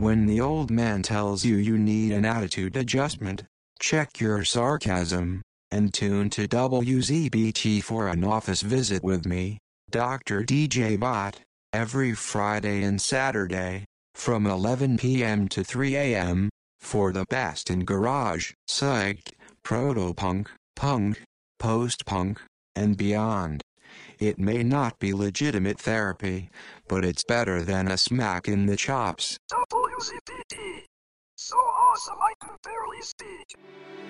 When the old man tells you you need an attitude adjustment, check your sarcasm, and tune to WZBT for an office visit with me, Dr. DJ Bot, every Friday and Saturday, from 11 p.m. to 3 a.m., for the best in garage, psych, proto-punk, punk, post-punk, and beyond. It may not be legitimate therapy, but it's better than a smack in the chops. WZPT. So awesome I can barely speak.